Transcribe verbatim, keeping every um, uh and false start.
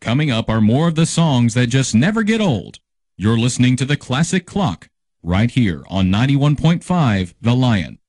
Coming up are more of the songs that just never get old. You're listening to the Classic Clock right here on ninety-one point five The Lion.